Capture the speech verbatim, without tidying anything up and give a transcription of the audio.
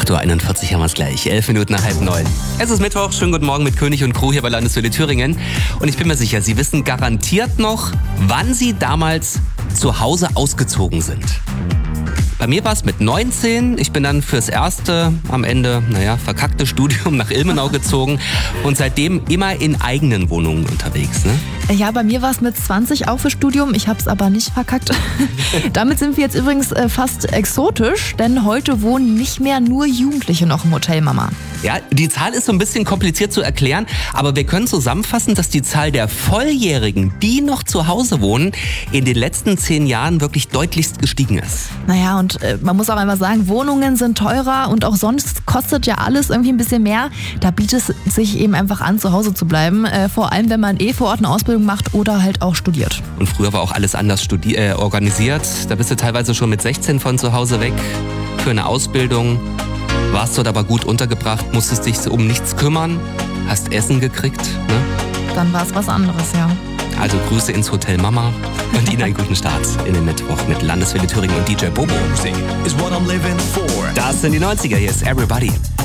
acht Uhr einundvierzig haben wir es gleich. Elf Minuten nach halb neun. Es ist Mittwoch. Schönen guten Morgen mit König und Crew hier bei Landeswelle Thüringen. Und ich bin mir sicher, Sie wissen garantiert noch, wann Sie damals zu Hause ausgezogen sind. Bei mir war es mit neunzehn. Ich bin dann fürs erste, am Ende, naja, verkackte Studium nach Ilmenau gezogen und seitdem immer in eigenen Wohnungen unterwegs, ne? Ja, bei mir war es mit zwanzig auch für Studium. Ich habe es aber nicht verkackt. Damit sind wir jetzt übrigens äh, fast exotisch, denn heute wohnen nicht mehr nur Jugendliche noch im Hotel, Mama. Ja, die Zahl ist so ein bisschen kompliziert zu erklären, aber wir können zusammenfassen, dass die Zahl der Volljährigen, die noch zu Hause wohnen, in den letzten zehn Jahren wirklich deutlichst gestiegen ist. Naja, und äh, man muss auch einmal sagen, Wohnungen sind teurer und auch sonst kostet ja alles irgendwie ein bisschen mehr. Da bietet es sich eben einfach an, zu Hause zu bleiben, äh, vor allem wenn man eh vor Ort eine Ausbildung macht oder halt auch studiert. Und früher war auch alles anders studi- äh, organisiert. Da bist du teilweise schon mit sechzehn von zu Hause weg für eine Ausbildung. Warst dort aber gut untergebracht, musstest dich um nichts kümmern, hast Essen gekriegt, ne? Dann war es was anderes, ja. Also Grüße ins Hotel Mama und Ihnen einen guten Start in den Mittwoch mit Landeswelle Thüringen und D J Bobo. Das sind die neunziger, hier ist Everybody.